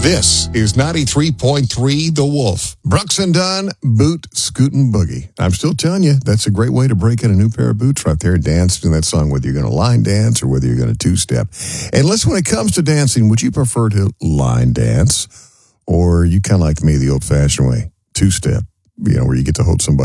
This is 93.3 The Wolf. Brooks and Dunn, Boot, Scootin' Boogie. I'm still telling you, that's a great way to break in a new pair of boots right there, dancing to that song, whether you're going to line dance or whether you're going to two-step. And listen, when it comes to dancing, would you prefer to line dance, or you kind of like me the old-fashioned way, two-step, where you get to hold somebody